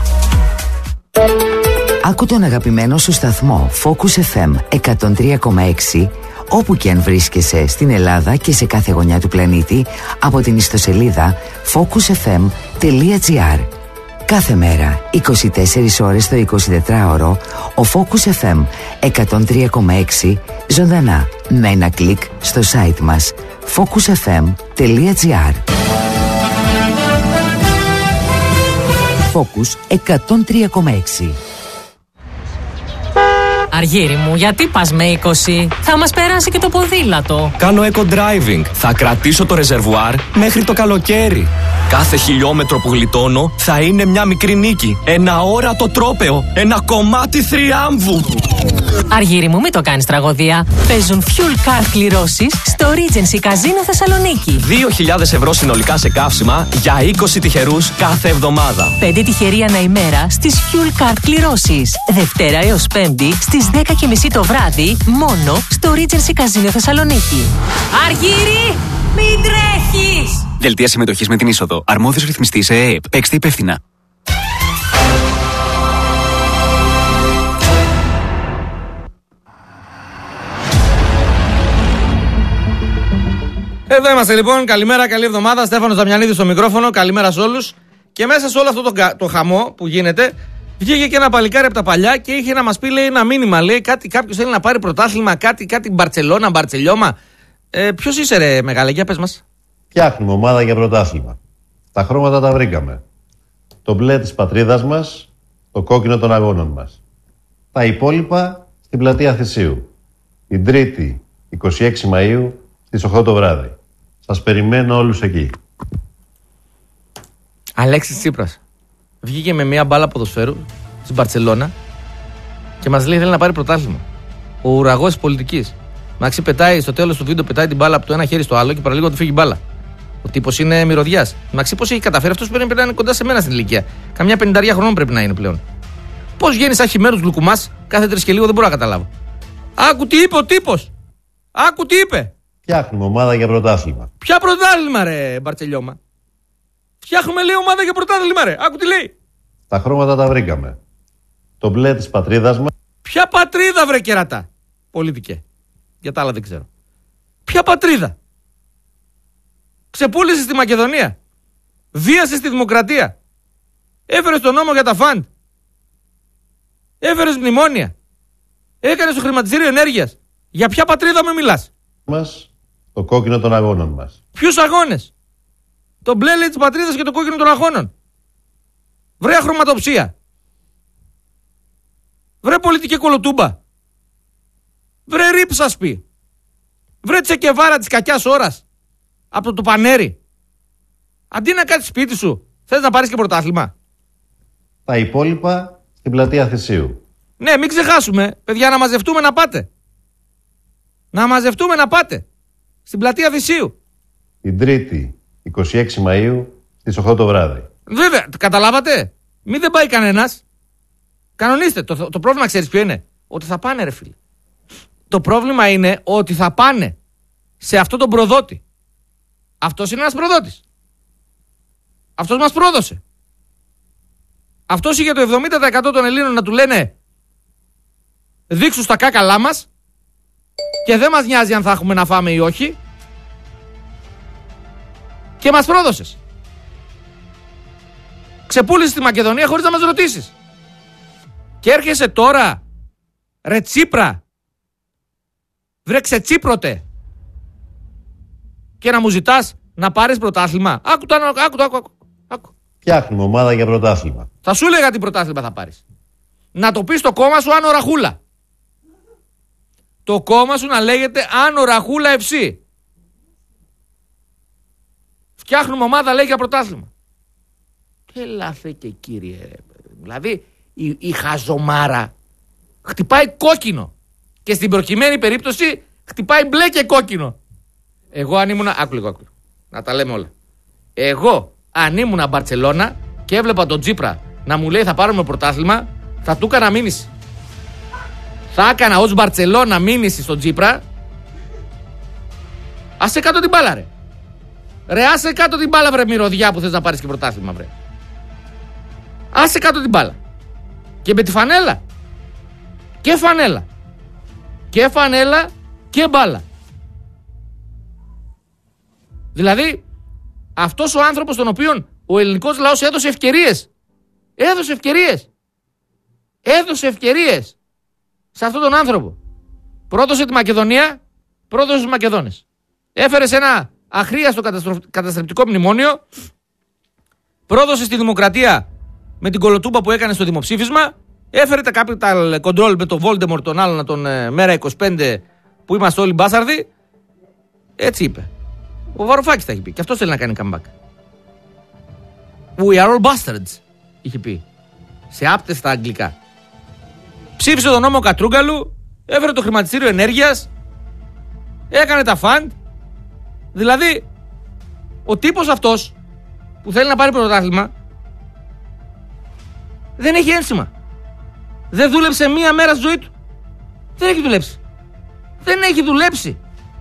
Άκου τον αγαπημένο σου σταθμό Focus εφ εμ εκατόν τρία κόμμα έξι όπου και αν βρίσκεσαι στην Ελλάδα και σε κάθε γωνιά του πλανήτη από την ιστοσελίδα focus f m τελεία g r. Κάθε μέρα, είκοσι τέσσερις ώρες το εικοσιτετράωρο, ο Focus εφ εμ εκατόν τρία κόμμα έξι ζωντανά με ένα κλικ στο site μας focus f m τελεία g r. Focus εκατόν τρία κόμμα έξι. Αργύρι μου, γιατί πας με είκοσι? Θα μας περάσει και το ποδήλατο. Κάνω eco-driving. Θα κρατήσω το ρεζερβουάρ μέχρι το καλοκαίρι. Κάθε χιλιόμετρο που γλιτώνω θα είναι μια μικρή νίκη. Ένα όρατο τρόπαιο. Ένα κομμάτι θριάμβου. Αργύρι μου, μην το κάνεις τραγωδία. Παίζουν fuel card κληρώσεις στο Regency Casino Θεσσαλονίκη. δύο χιλιάδες ευρώ συνολικά σε καύσιμα για είκοσι τυχερούς κάθε εβδομάδα. πέντε τυχεροί ανά ημέρα στις fuel card κληρώσεις. Δευτέρα έως Πέμπτη στις δέκα και μισή το βράδυ μόνο στο Regency Casino Θεσσαλονίκη. Αργύρι, μην τρέχεις! Δελτία συμμετοχής με την είσοδο. Αρμόδιος ρυθμιστής ΕΕΠ. Παίξτε υπεύθυνα. Εδώ είμαστε λοιπόν. Καλημέρα, καλή εβδομάδα. Στέφανος Δαμιανίδης στο μικρόφωνο. Καλημέρα σε όλους. Και μέσα σε όλο αυτό το, το χαμό που γίνεται, βγήκε και ένα παλικάρι από τα παλιά και είχε να μας πει, λέει, ένα μήνυμα. Λέει κάτι, κάποιος θέλει να πάρει πρωτάθλημα, κάτι, κάτι Μπαρτσελώνα, Μπαρτσελιώμα. Ε, ποιος είσαι, ρε μεγάλε, για πες μας. Φτιάχνουμε ομάδα για πρωτάθλημα. Τα χρώματα τα βρήκαμε. Το μπλε της πατρίδας μας, το κόκκινο των αγώνων μας. Τα υπόλοιπα στην πλατεία Θησίου. Την Τρίτη, είκοσι έξι Μαΐου, στις οκτώ το βράδυ. Σας περιμένω όλους εκεί. Αλέξης Τσίπρας βγήκε με μια μπάλα ποδοσφαίρου στην Μπαρτσελώνα και μας λέει θέλει να πάρει πρωτάθλημα. Ο ουραγός της πολιτικής. Μαξί πετάει στο τέλος του βίντεο, πετάει την μπάλα από το ένα χέρι στο άλλο και παραλίγο του φύγει μπάλα. Ο τύπος είναι μυρωδιάς. Μαξί πώς έχει καταφέρει, αυτός πρέπει να είναι κοντά σε μένα στην ηλικία. Καμιά πενηνταριά χρονών πρέπει να είναι πλέον. Πώς βγαίνει σαν χειμέρους γλουκουμάς κάθε τρεις και λίγο, δεν μπορώ να καταλάβω. Άκου τι είπε ο τύπος. Άκου τι είπε. Φτιάχνουμε ομάδα για πρωτάθλημα. Ποια πρωτάθλημα, ρε Μπαρτσελιώμα. Φτιάχνουμε, λέει, ομάδα για πρωτάθλημα, ρε. Άκου τι λέει. Τα χρώματα τα βρήκαμε. Το μπλε της πατρίδας μας. Ποια πατρίδα, βρε κερατά. Πολίτικε. Για τα άλλα δεν ξέρω. Ποια πατρίδα. Ξεπούλησε στη Μακεδονία. Βίασε στη δημοκρατία. Έφερε τον νόμο για τα φαντ. Έφερε μνημόνια. Έκανε το χρηματιστήριο ενέργειας. Για ποια πατρίδα με μιλάς. Μας, το κόκκινο των αγώνων μας. Ποιους αγώνες. Το μπλε, λέει, της πατρίδας και το κόκκινο των αγώνων. Βρε χρωματοψία. Βρε πολιτική κολοτούμπα. Βρε ρίψας πει. Βρε Τσεκεβάρα της κακιάς ώρας. Από το τουπανέρι. Αντί να κάτσεις σπίτι σου, θες να πάρεις και πρωτάθλημα. Τα υπόλοιπα στην πλατεία Θησίου. Ναι, μην ξεχάσουμε, παιδιά, να μαζευτούμε να πάτε. Να μαζευτούμε να πάτε. Στην πλατεία Θησίου. Την Τρίτη, είκοσι έξι Μαΐου, στις οκτώ το βράδυ. Βέβαια, καταλάβατε. Μην δεν πάει κανένας. Κανονίστε. Το, το πρόβλημα ξέρεις ποιο είναι. Ότι θα πάνε, ρε φίλε. Το πρόβλημα είναι ότι θα πάνε σε αυτόν τον προδότη. Αυτός είναι ένας προδότης. Αυτός μας πρόδωσε. Αυτός είχε το εβδομήντα τοις εκατό των Ελλήνων να του λένε δείξου στα κάκαλά μας και δεν μας νοιάζει αν θα έχουμε να φάμε ή όχι. Και μας πρόδωσες. Ξεπούλησες τη Μακεδονία χωρίς να μας ρωτήσεις. Και έρχεσαι τώρα, ρε Τσίπρα, βρε ξετσίπρωτε, και να μου ζητάς να πάρεις πρωτάθλημα. Άκου το, άκου το, άκου, άκου. Φτιάχνουμε ομάδα για πρωτάθλημα. Θα σου έλεγα τι πρωτάθλημα θα πάρεις. Να το πεις στο κόμμα σου Άνω Ραχούλα. Το κόμμα σου να λέγεται Άνω Ραχούλα εφ σι. Φτιάχνουμε ομάδα, λέει, για πρωτάθλημα. Και λάθε και κύριε. Δηλαδή η, η χαζομάρα χτυπάει κόκκινο. Και στην προκειμένη περίπτωση χτυπάει μπλε και κόκκινο. Εγώ αν ήμουν. Άκου λίγο, άκου. Να τα λέμε όλα. Εγώ αν ήμουν Μπαρτσελώνα και έβλεπα τον Τσίπρα να μου λέει θα πάρουμε πρωτάθλημα, θα του έκανα μήνυση. Θα έκανα ως Μπαρτσελώνα μήνυση στον Τσίπρα. Άσε κάτω την μπάλα, ρε. Ρε, άσε κάτω την μπάλα, βρε μυρωδιά που θες να πάρεις και πρωτάθλημα, βρε. Άσε κάτω την μπάλα. Και με τη φανέλα. Και φανέλα. Και φανέλα και μπάλα. Δηλαδή, αυτός ο άνθρωπος τον οποίον ο ελληνικός λαός έδωσε ευκαιρίες. Έδωσε ευκαιρίες. Έδωσε ευκαιρίες σε αυτόν τον άνθρωπο. Πρόδωσε τη Μακεδονία, πρόδωσε τους Μακεδόνες. Έφερε σε ένα αχρίαστο καταστροφ... καταστρεπτικό μνημόνιο. Πρόδωσε στη δημοκρατία με την κολοτούμπα που έκανε στο δημοψήφισμα. Έφερε τα capital control με τον Voldemort, τον άλλον, τον ε, Μέρα είκοσι πέντε που είμαστε όλοι μπάσαρδοι. Έτσι είπε. Ο Βαρουφάκης τα έχει πει. Και αυτός θέλει να κάνει comeback. We are all bastards, είχε πει. Σε άπτες στα αγγλικά. Ψήφισε τον νόμο Κατρούγκαλου, έφερε το χρηματιστήριο ενέργειας, έκανε τα φαντ. Δηλαδή, ο τύπος αυτός που θέλει να πάρει πρωτάθλημα δεν έχει ένσημα. Δεν δούλεψε μία μέρα στη ζωή του. Δεν έχει δουλέψει. Δεν έχει δουλέψει.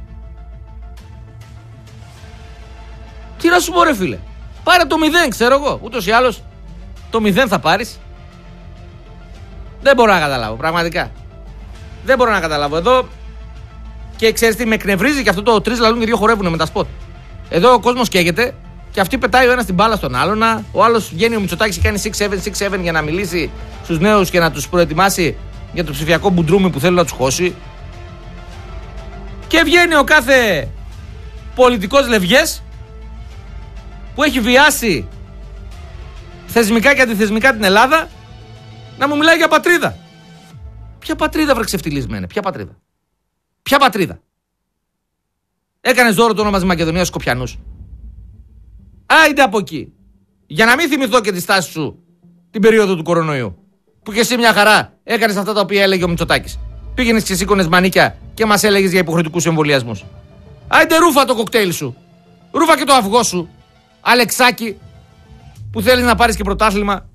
Τι να σου πω ρε φίλε. Πάρε το μηδέν, ξέρω εγώ. Ούτως ή άλλως το μηδέν θα πάρεις. Δεν μπορώ να καταλάβω, πραγματικά. Δεν μπορώ να καταλάβω. Εδώ και ξέρεις τι με εκνευρίζει και αυτό το τρεις λαλούν και δύο χορεύουν με τα σποτ. Εδώ ο κόσμος καίγεται και αυτή πετάει ο ένας την μπάλα στον άλλον. Ο άλλος βγαίνει ο Μητσοτάκης και κάνει έξι επτά έξι επτά για να μιλήσει στους νέους και να τους προετοιμάσει για το ψηφιακό μπουντρούμι που θέλει να τους χώσει. Και βγαίνει ο κάθε πολιτικός λευγές που έχει βιάσει θεσμικά και αντιθεσμικά την Ελλάδα να μου μιλάει για πατρίδα. Ποια πατρίδα βρε ξεφτυλισμένε, ποια πατρίδα. Ποια πατρίδα. Έκανες δώρο το όνομα της Μακεδονίας στους Σκοπιανούς. Άιντε από εκεί. Για να μην θυμηθώ και τη στάση σου την περίοδο του κορονοϊού. Που και εσύ μια χαρά έκανες αυτά τα οποία έλεγε ο Μητσοτάκης. Πήγαινες και σήκωνες μανίκια και μας έλεγες για υποχρεωτικούς εμβολιασμούς. Άιντε ρούφα το κοκτέιλ σου. Ρούφα και το αυγό σου. Αλεξάκη, που θέλεις να πάρεις και πρωτάθλημα.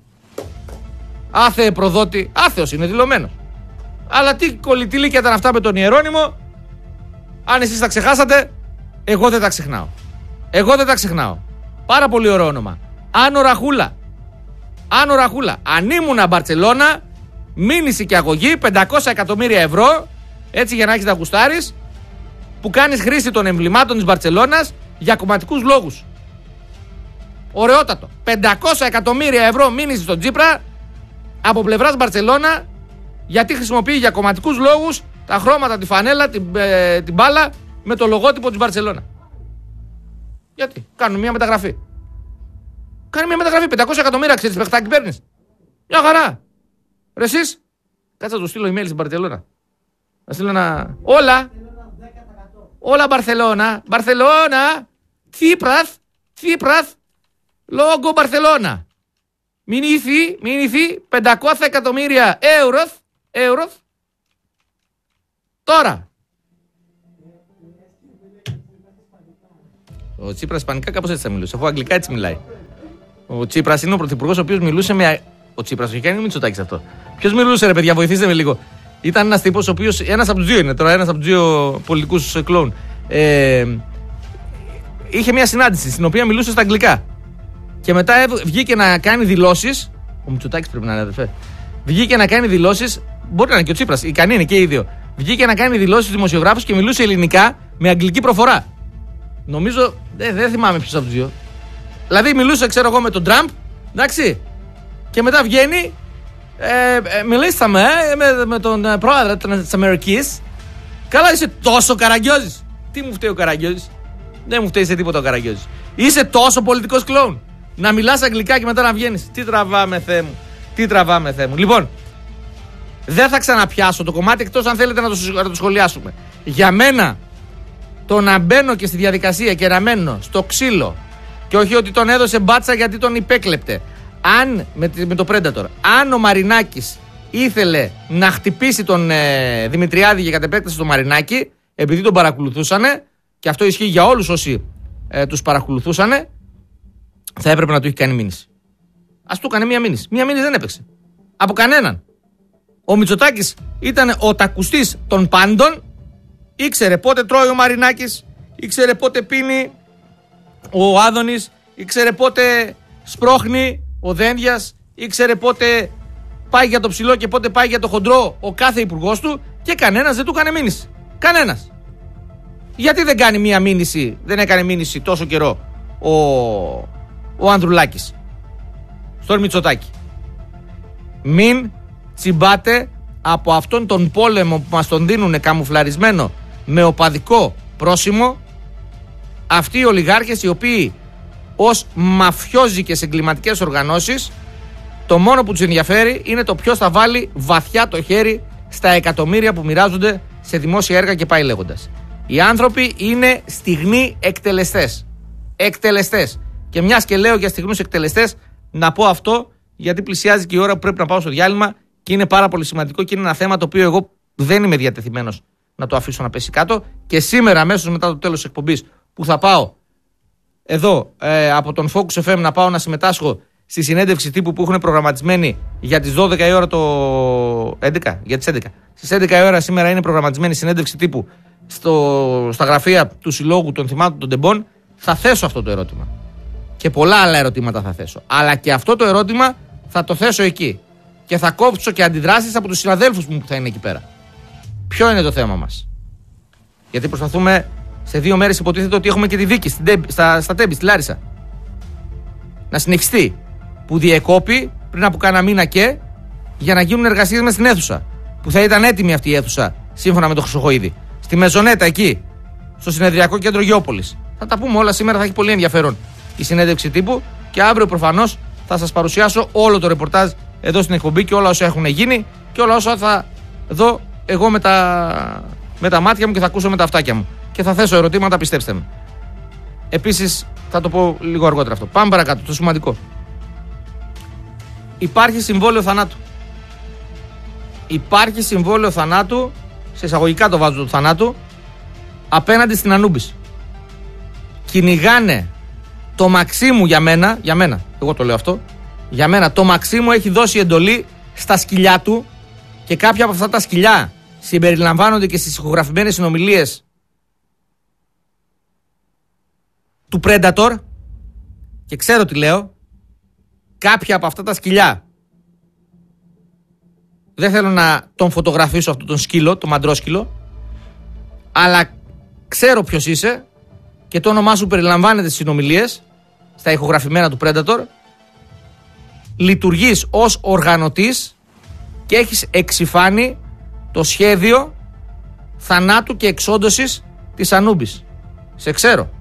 Άθεε προδότη. Άθεος είναι, δηλωμένος. Αλλά τι κολλητήλικια ήταν αυτά με τον Ιερώνυμο. Αν εσείς τα ξεχάσατε, εγώ δεν τα ξεχνάω. Εγώ δεν τα ξεχνάω. Πάρα πολύ ωραίο όνομα. Άνω Ραχούλα. Άνω Ραχούλα. Αν ήμουνα Μπαρτσελώνα, μήνυση και αγωγή πεντακόσια εκατομμύρια ευρώ, έτσι για να έχεις να γουστάρεις, που κάνεις χρήση των εμβλημάτων της Μπαρτσελώνας για κομματικούς λόγους. Ωραιότατο. πεντακόσια εκατομμύρια ευρώ μήνυση στον Τσίπρα από πλευράς Μπαρτσελώνα, γιατί χρησιμοποιεί για κομματικούς λόγους τα χρώματα, τη φανέλα, την, ε, την μπάλα με το λογότυπο της Μπαρτσελώνα. Γιατί, κάνουν μια μεταγραφή. Κάνει μια μεταγραφή, πεντακόσια εκατομμύρια, ξέρεις παιχτάκι παίρνεις. Μια χαρά. Ρε εσείς, κάτσε να του στείλω email στην Μπαρτσελώνα. Να στείλω ένα... Όλα. Όλα Μπαρσελώνα. Μπαρσελώνα. Τσίπρας. Τσίπρας. Λόγο Μπαρσελώνα. Μηνύθη, μηνύθη πεντακόσια εκατομμύρια euros. Euros. Τώρα. Ο Τσίπρας ισπανικά κάπως έτσι θα μιλούσε, αφού αγγλικά έτσι μιλάει. Ο Τσίπρας είναι ο πρωθυπουργός ο οποίος μιλούσε με... Ο Τσίπρας, όχι, κάνει Μητσοτάκης αυτό. Ποιος μιλούσε ρε παιδιά, βοηθήστε με λίγο. Ήταν ένας τύπος ο οποίος, ένας από τους δύο είναι τώρα, ένας από τους δύο πολιτικούς κλόουν. Ε, είχε μια συνάντηση στην οποία μιλούσε στα αγγλικά. Και μετά βγήκε να κάνει δηλώσεις. Ο Μητσοτάκης πρέπει να είναι, αδερφέ. Βγήκε να κάνει δηλώσεις. Μπορεί να είναι και ο Τσίπρας, ικανοί είναι και οι δύο. Βγήκε να κάνει δηλώσεις στους δημοσιογράφους και μιλούσε ελληνικά με αγγλική προφορά. Νομίζω, δεν δε θυμάμαι ποιος από τους δύο. Δηλαδή μιλούσε, ξέρω εγώ, με τον Τραμπ, εντάξει. Και μετά βγαίνει. Ε, ε, μιλήσαμε ε, με, με τον ε, πρόεδρο της Αμερικής. Καλά, είσαι τόσο Καραγκιόζης. Τι μου φταίει ο Καραγκιόζης? Δεν μου φταίει σε τίποτα ο Καραγκιόζης. Είσαι τόσο πολιτικός κλόουν. Να μιλάς αγγλικά και μετά να βγαίνεις. Τι τραβάμε, Θεέ μου. Τι τραβάμε, Θεέ μου. Λοιπόν, δεν θα ξαναπιάσω το κομμάτι εκτός αν θέλετε να το, να το σχολιάσουμε. Για μένα, το να μπαίνω και στη διαδικασία και να μένω στο ξύλο και όχι ότι τον έδωσε μπάτσα γιατί τον υπέκλεπτε. Αν, με, με το Predator, αν ο Μαρινάκης ήθελε να χτυπήσει τον ε, Δημητριάδη και κατ' επέκταση τον Μαρινάκη, επειδή τον παρακολουθούσανε, και αυτό ισχύει για όλους όσοι ε, τους παρακολουθούσανε, θα έπρεπε να του έχει κάνει μήνυση. Ας του έκανε μία μήνυση. Μία μήνυση δεν έπαιξε. Από κανέναν. Ο Μητσοτάκης ήταν ο τακουστής των πάντων. Ήξερε πότε τρώει ο Μαρινάκης, ήξερε πότε πίνει ο Άδωνης, ήξερε πότε σπρώχνει ο Δένδιας, ήξερε πότε πάει για το ψηλό και πότε πάει για το χοντρό ο κάθε υπουργός του, και κανένας δεν του έκανε μήνυση. Κανένας. Γιατί δεν κάνει μία μήνυση, δεν έκανε μήνυση τόσο καιρό ο, ο Ανδρουλάκης στον Μητσοτάκη? Μην τσιμπάτε από αυτόν τον πόλεμο που μας τον δίνουν καμουφλαρισμένο με οπαδικό πρόσημο αυτοί οι ολιγάρχες, οι οποίοι ως μαφιόζικες εγκληματικές οργανώσεις Το μόνο που τους ενδιαφέρει είναι το ποιος θα βάλει βαθιά το χέρι στα εκατομμύρια που μοιράζονται σε δημόσια έργα και πάει λέγοντας. Οι άνθρωποι είναι στιγνοί εκτελεστές. Εκτελεστές. Και μιας και λέω για στιγνούς εκτελεστές, να πω αυτό, γιατί πλησιάζει και η ώρα που πρέπει να πάω στο διάλειμμα και είναι πάρα πολύ σημαντικό και είναι ένα θέμα το οποίο εγώ δεν είμαι διατεθειμένος να το αφήσω να πέσει κάτω. Και σήμερα, αμέσως μετά το τέλος της εκπομπής, που θα πάω εδώ ε, από τον Focus εφ εμ να πάω να συμμετάσχω στη συνέντευξη τύπου που έχουν προγραμματισμένη για τις δώδεκα η ώρα το έντεκα, για τις έντεκα. Στις έντεκα η ώρα σήμερα είναι προγραμματισμένη συνέντευξη τύπου στο, στα γραφεία του Συλλόγου των Θυμάτων των Τεμπών. Θα θέσω αυτό το ερώτημα. Και πολλά άλλα ερωτήματα θα θέσω. Αλλά και αυτό το ερώτημα θα το θέσω εκεί. Και θα κόψω και αντιδράσεις από τους συναδέλφους μου που θα είναι εκεί πέρα. Ποιο είναι το θέμα μας? Γιατί προσπαθούμε σε δύο μέρες, υποτίθεται ότι έχουμε και τη δίκη στην, στα, στα Τέμπη, στη Λάρισα. Να συνεχιστεί. Που διεκόπη πριν από κάνα μήνα και για να γίνουν εργασίες μες στην αίθουσα. Που θα ήταν έτοιμη αυτή η αίθουσα σύμφωνα με το Χρυσοχοΐδη. Στη Μεζονέτα εκεί, στο συνεδριακό κέντρο Γεώπολης. Θα τα πούμε όλα σήμερα, θα έχει πολύ ενδιαφέρον η συνέντευξη τύπου και αύριο προφανώς θα σας παρουσιάσω όλο το ρεπορτάζ εδώ στην εκπομπή και όλα όσα έχουν γίνει και όλα όσα θα δω εγώ με τα, με τα μάτια μου και θα ακούσω με τα αυτάκια μου. Και θα θέσω ερωτήματα, πιστέψτε με. Επίσης θα το πω λίγο αργότερα αυτό. Πάμε παρακάτω, το σημαντικό. Υπάρχει συμβόλαιο θανάτου. Υπάρχει συμβόλαιο θανάτου, σε εισαγωγικά το βάζω του θανάτου, απέναντι στην Ανούμπης. Κυνηγάνε το Μαξίμου για μένα, για μένα, εγώ το λέω αυτό, για μένα το Μαξίμου έχει δώσει εντολή στα σκυλιά του και κάποια από αυτά τα σκυλιά συμπεριλαμβάνονται και στις ηχογραφημένες συνομιλίες του Predator και ξέρω τι λέω. Κάποια από αυτά τα σκυλιά, δεν θέλω να τον φωτογραφίσω αυτόν τον σκύλο, τον μαντρόσκυλο, αλλά ξέρω ποιος είσαι και το όνομά σου περιλαμβάνεται στις συνομιλίες, στα ηχογραφημένα του Predator. Λειτουργείς ως οργανωτής και έχεις εξυφάνει το σχέδιο θανάτου και εξόντωσης της Ανούμπης. Σε ξέρω.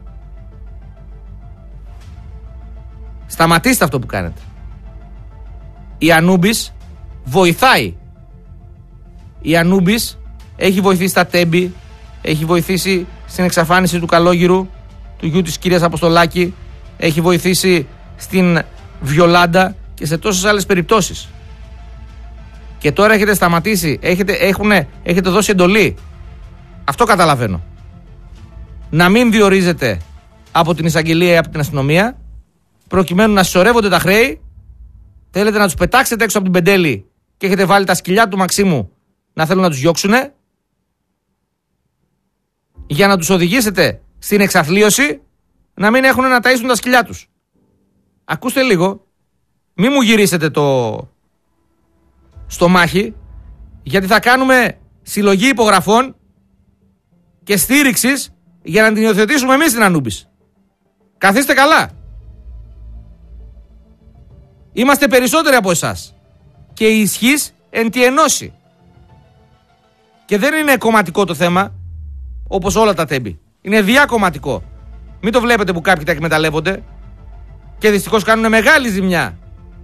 Σταματήστε αυτό που κάνετε. Η Ανούμπης βοηθάει. Η Ανούμπης έχει βοηθήσει τα Τέμπη, έχει βοηθήσει στην εξαφάνιση του Καλόγυρου, του γιου της κυρίας Αποστολάκη, έχει βοηθήσει στην Βιολάντα και σε τόσες άλλες περιπτώσεις. Και τώρα έχετε σταματήσει, έχετε, έχουνε, έχετε δώσει εντολή. Αυτό καταλαβαίνω. Να μην διορίζετε από την εισαγγελία ή από την αστυνομία, προκειμένου να συσσωρεύονται τα χρέη. Θέλετε να τους πετάξετε έξω από την πεντέλη και έχετε βάλει τα σκυλιά του Μαξίμου να θέλουν να τους διώξουνε, για να τους οδηγήσετε στην εξαθλίωση, να μην έχουν να ταΐσουν τα σκυλιά τους. Ακούστε λίγο, μη μου γυρίσετε το στο μάχη, γιατί θα κάνουμε συλλογή υπογραφών και στήριξης για να την υιοθετήσουμε εμείς την Ανούμπης. Καθίστε καλά. Είμαστε περισσότεροι από εσάς και η ισχύς εν τη ενώση. Και δεν είναι κομματικό το θέμα, όπως όλα τα Τέμπη. Είναι διακομματικό. Μην το βλέπετε που κάποιοι τα εκμεταλλεύονται και δυστυχώς κάνουν μεγάλη ζημιά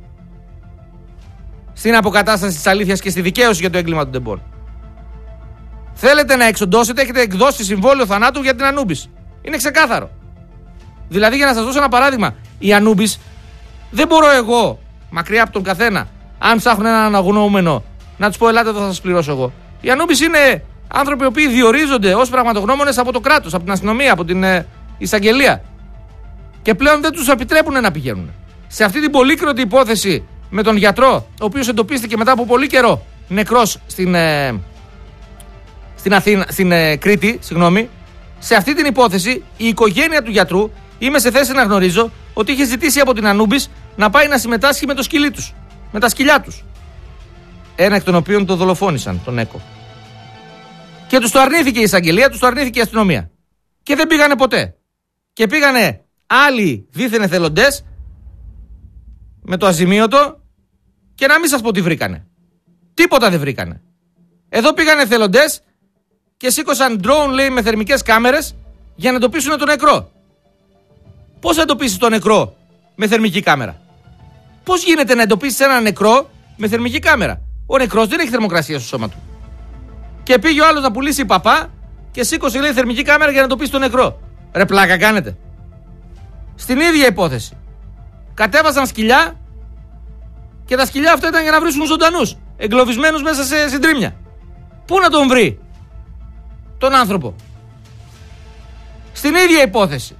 στην αποκατάσταση της αλήθειας και στη δικαίωση για το έγκλημα των Τεμπών. Θέλετε να εξοντώσετε, έχετε εκδώσει συμβόλαιο θανάτου για την Ανούμπης. Είναι ξεκάθαρο. Δηλαδή, για να σας δώσω ένα παράδειγμα, η Ανούμπης δεν μπορώ εγώ, μακριά από τον καθένα, αν ψάχνουν έναν αγνοούμενο, να τους πω: ελάτε εδώ, θα σας πληρώσω εγώ. Οι Ανούμπης είναι άνθρωποι οι οποίοι διορίζονται ως πραγματογνώμονες από το κράτος, από την αστυνομία, από την ε, εισαγγελία. Και πλέον δεν τους επιτρέπουν να πηγαίνουν. Σε αυτή την πολύκροτη υπόθεση με τον γιατρό, ο οποίος εντοπίστηκε μετά από πολύ καιρό νεκρός στην, ε, στην, Αθήνα, στην ε, Κρήτη, συγγνώμη, σε αυτή την υπόθεση η οικογένεια του γιατρού, είμαι σε θέση να γνωρίζω ότι είχε ζητήσει από την Ανούμπης να πάει να συμμετάσχει με το σκυλί τους, με τα σκυλιά τους. Ένα εκ των οποίων το δολοφόνησαν, τον Έκο. Και τους το αρνήθηκε η εισαγγελία, τους το αρνήθηκε η αστυνομία. Και δεν πήγανε ποτέ. Και πήγανε άλλοι δίθεν εθελοντές με το αζημίωτο και να μην σας πω τι βρήκανε. Τίποτα δεν βρήκανε. Εδώ πήγανε εθελοντές και σήκωσαν drone, λέει, με θερμικές κάμερες για να εντοπίσουν τον νεκρό. Πώς θα εντοπίσεις τον νεκρό με θερμική κάμερα? Πώς γίνεται να εντοπίσεις ένα νεκρό με θερμική κάμερα? Ο νεκρός δεν έχει θερμοκρασία στο σώμα του. Και πήγε ο άλλος να πουλήσει παπά και σήκωσε, λέει, θερμική κάμερα για να εντοπίσει τον νεκρό. Ρε πλάκα κάνετε? Στην ίδια υπόθεση. Κατέβασαν σκυλιά και τα σκυλιά αυτά ήταν για να βρίσκουν ζωντανούς, εγκλωβισμένους μέσα σε συντρίμμια. Πού να τον βρει τον άνθρωπο? Στην ίδια υπόθεση.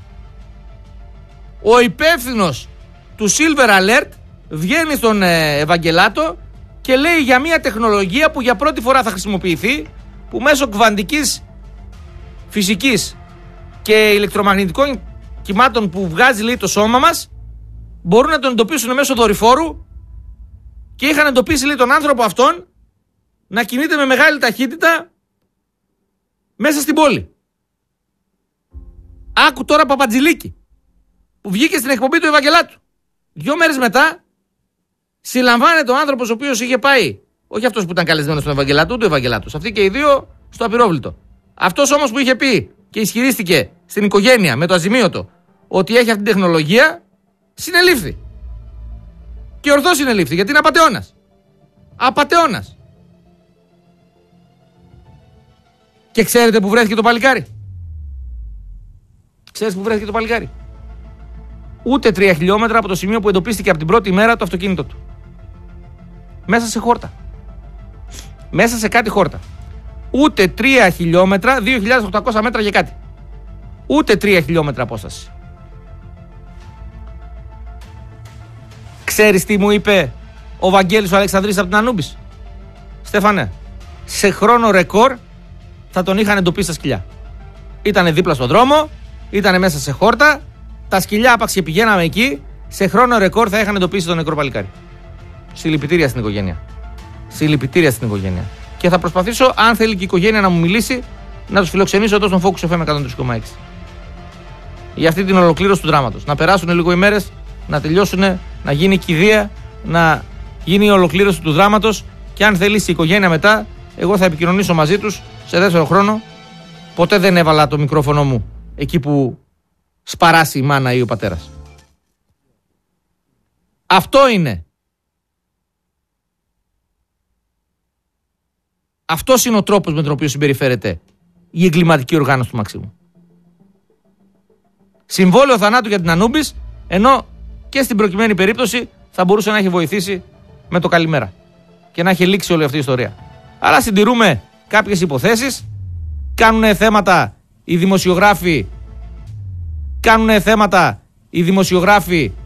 Ο υπεύθυνος του Silver Alert βγαίνει στον ε, Ευαγγελάτο και λέει για μια τεχνολογία που για πρώτη φορά θα χρησιμοποιηθεί, που μέσω κβαντικής φυσικής και ηλεκτρομαγνητικών κυμάτων που βγάζει, λέει, το σώμα μας, μπορούν να τον εντοπίσουν μέσω δορυφόρου, και είχαν εντοπίσει, λέει, τον άνθρωπο αυτόν να κινείται με μεγάλη ταχύτητα μέσα στην πόλη. Άκου τώρα Παπατζηλίκη, που βγήκε στην εκπομπή του Ευαγγελάτου. Δύο μέρες μετά συλλαμβάνεται ο άνθρωπος ο οποίος είχε πάει, όχι αυτός που ήταν καλεσμένος στον Ευαγγελάτο, του Ευαγγελάτου, αυτοί και οι δύο στο απειρόβλητο. Αυτός όμως που είχε πει και ισχυρίστηκε στην οικογένεια με το αζημίωτο ότι έχει αυτή την τεχνολογία, συνελήφθη. Και ορθώς συνελήφθη, γιατί είναι απατεώνας. Απατεώνας. Και ξέρετε που βρέθηκε το παλικάρι? Ξέρεις που βρέθηκε το παλικάρι? Ούτε τρία χιλιόμετρα από το σημείο που εντοπίστηκε από την πρώτη μέρα το αυτοκίνητο του. Μέσα σε χόρτα. Μέσα σε κάτι χόρτα. Ούτε τρία χιλιόμετρα, δύο χιλιάδες οκτακόσια μέτρα για κάτι. Ούτε τρία χιλιόμετρα απόσταση. Ξέρεις τι μου είπε ο Βαγγέλης ο Αλεξανδρής από την Ανούμπης? Στέφανε, σε χρόνο ρεκόρ θα τον είχαν εντοπίσει τα σκυλιά. Ήτανε δίπλα στον δρόμο, ήτανε μέσα σε χόρτα, τα σκυλιά άπαξ και πηγαίναμε εκεί, σε χρόνο ρεκόρ θα είχαν εντοπίσει τον νεκρό παλικάρι. Συλληπιτήρια στην οικογένεια. Συλληπιτήρια στην οικογένεια. Και θα προσπαθήσω, αν θέλει και η οικογένεια να μου μιλήσει, να τους φιλοξενήσω εδώ στον Focus εφ εμ εκατόν τρία κόμμα έξι. Για αυτή την ολοκλήρωση του δράματος. Να περάσουν λίγο οι μέρες, να τελειώσουν, να γίνει κηδεία, να γίνει η ολοκλήρωση του δράματος, και αν θέλει η οικογένεια μετά, εγώ θα επικοινωνήσω μαζί τους σε δεύτερο χρόνο. Ποτέ δεν έβαλα το μικρόφωνο μου εκεί που σπαράσει η μάνα ή ο πατέρας. Αυτό είναι. Αυτός είναι ο τρόπος με τον οποίο συμπεριφέρεται η εγκληματική οργάνωση του Μαξίμου. Συμβόλαιο θανάτου για την Ανούμπης, ενώ και στην προκειμένη περίπτωση θα μπορούσε να έχει βοηθήσει με το καλημέρα και να έχει λήξει όλη αυτή η ιστορία. Αλλά συντηρούμε κάποιες υποθέσεις, κάνουν θέματα οι δημοσιογράφοι, κάνουν θέματα οι δημοσιογράφοι